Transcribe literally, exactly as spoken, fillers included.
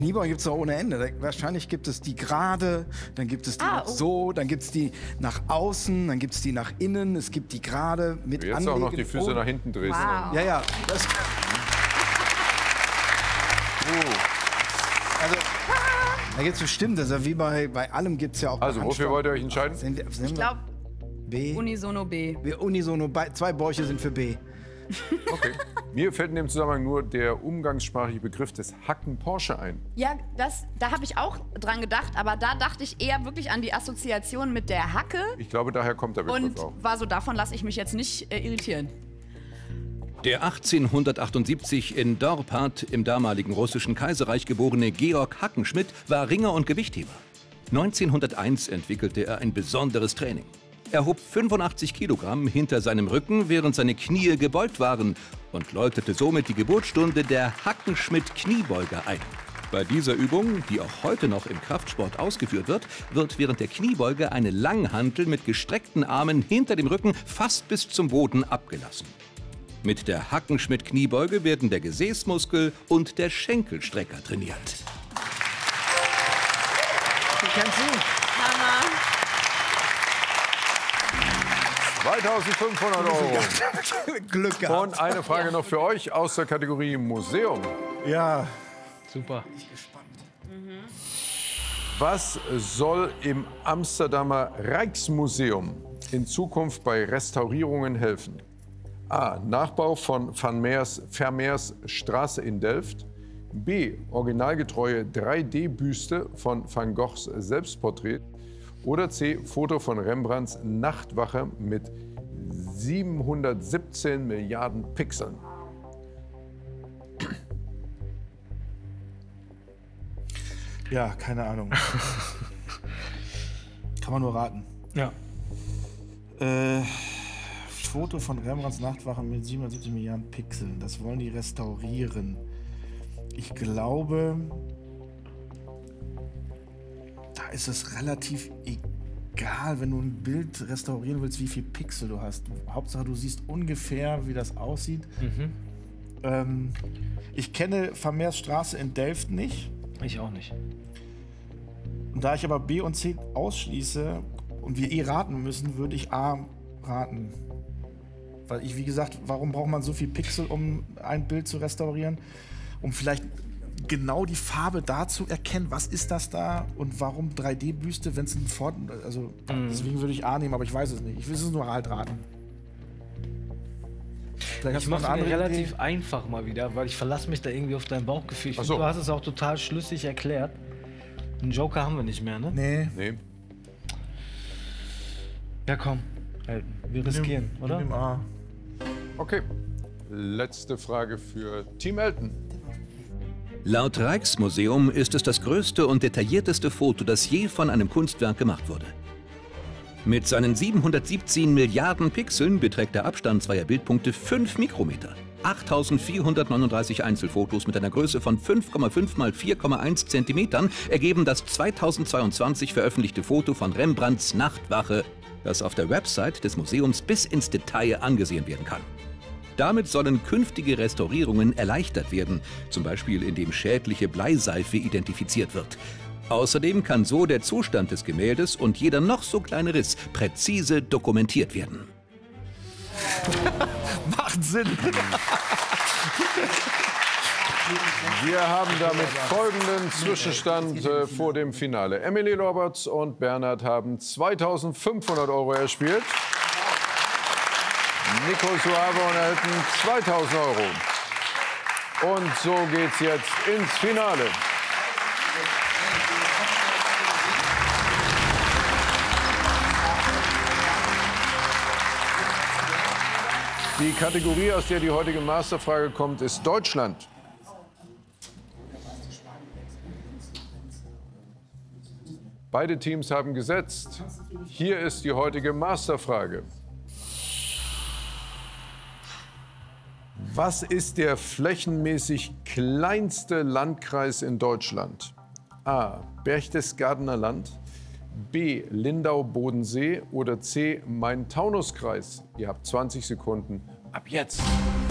Kniebeugen gibt es auch ohne Ende. Da, wahrscheinlich gibt es die gerade, dann gibt es die Ah, noch oh. so, dann gibt es die nach außen, dann gibt es die nach innen, es gibt die gerade mit Jetzt Anlegen. auch noch die Füße oh. nach hinten drehst. Wow. Ja, ja. Das, Uh. also, da gibt es bestimmt, also wie bei, bei allem gibt es ja auch... bei Also, wofür Handstand- wollt ihr euch entscheiden? Sind, wir- sind Ich wir- glaube, B. unisono B. Wir unisono, bei- zwei Bäuche sind für B. Okay. Mir fällt in dem Zusammenhang nur der umgangssprachliche Begriff des Hacken Porsche ein. Ja, das, da habe ich auch dran gedacht, aber da dachte ich eher wirklich an die Assoziation mit der Hacke Ich glaube, daher kommt der Begriff und auch. war so, davon lasse ich mich jetzt nicht äh, irritieren. Der achtzehnhundertachtundsiebzig in Dorpat im damaligen russischen Kaiserreich geborene Georg Hackenschmidt war Ringer und Gewichtheber. neunzehnhunderteins entwickelte er ein besonderes Training. Er hob fünfundachtzig Kilogramm hinter seinem Rücken, während seine Knie gebeugt waren und läutete somit die Geburtsstunde der Hackenschmidt-Kniebeuger ein. Bei dieser Übung, die auch heute noch im Kraftsport ausgeführt wird, wird während der Kniebeuge eine Langhantel mit gestreckten Armen hinter dem Rücken fast bis zum Boden abgelassen. Mit der Hackenschmidt-Kniebeuge werden der Gesäßmuskel und der Schenkelstrecker trainiert. Du kennst sie? Hammer. zweitausendfünfhundert Euro. Glück gehabt. Und eine Frage noch für euch aus der Kategorie Museum. Ja. Super. Was soll im Amsterdamer Rijksmuseum in Zukunft bei Restaurierungen helfen? A. Nachbau von Van Meers, Vermeers Straße in Delft. B. Originalgetreue drei D-Büste von Van Goghs Selbstporträt. Oder C. Foto von Rembrandts Nachtwache mit siebenhundertsiebzehn Milliarden Pixeln. Ja, keine Ahnung. Kann man nur raten. Ja. Äh, Foto von Rembrandts Nachtwache mit siebenhundertsiebzig Milliarden Pixeln. Das wollen die restaurieren. Ich glaube, da ist es relativ egal, wenn du ein Bild restaurieren willst, wie viel Pixel du hast. Hauptsache, du siehst ungefähr, wie das aussieht. Mhm. Ähm, ich kenne Vermeers Straße in Delft nicht. Ich auch nicht. Und da ich aber B und C ausschließe und wir eh raten müssen, würde ich A raten. Weil ich, wie gesagt, warum braucht man so viel Pixel, um ein Bild zu restaurieren? Um vielleicht genau die Farbe da zu erkennen, was ist das da und warum drei D-Büste, wenn es ein Fort... Also Mhm. deswegen würde ich A nehmen, aber ich weiß es nicht. Ich will es nur halt raten. Vielleicht hast Ich du noch mache eine es mir andere relativ Idee? einfach mal wieder, weil ich verlasse mich da irgendwie auf dein Bauchgefühl. Ich Ach find, so. Du hast es auch total schlüssig erklärt. Einen Joker haben wir nicht mehr, ne? Nee. Nee. Ja, komm. Halt, wir riskieren, Nimm- oder? nimm A. Okay. Letzte Frage für Team Elton. Laut Rijksmuseum ist es das größte und detaillierteste Foto, das je von einem Kunstwerk gemacht wurde. Mit seinen siebenhundertsiebzehn Milliarden Pixeln beträgt der Abstand zweier Bildpunkte fünf Mikrometer. achttausendvierhundertneununddreißig Einzelfotos mit einer Größe von fünf Komma fünf mal vier Komma eins Zentimetern ergeben das zweitausendzweiundzwanzig veröffentlichte Foto von Rembrandts Nachtwache, das auf der Website des Museums bis ins Detail angesehen werden kann. Damit sollen künftige Restaurierungen erleichtert werden, zum Beispiel indem schädliche Bleiseife identifiziert wird. Außerdem kann so der Zustand des Gemäldes und jeder noch so kleine Riss präzise dokumentiert werden. Macht Sinn. Wir haben damit folgenden Zwischenstand äh, vor dem Finale. Emily Roberts und Bernhard haben zweitausendfünfhundert Euro erspielt. Nico Suave und Elton zweitausend Euro. Und so geht's jetzt ins Finale. Die Kategorie, aus der die heutige Masterfrage kommt, ist Deutschland. Beide Teams haben gesetzt. Hier ist die heutige Masterfrage. Was ist der flächenmäßig kleinste Landkreis in Deutschland? A. Berchtesgadener Land, B. Lindau-Bodensee oder C. Main-Taunus-Kreis? Ihr habt zwanzig Sekunden ab jetzt.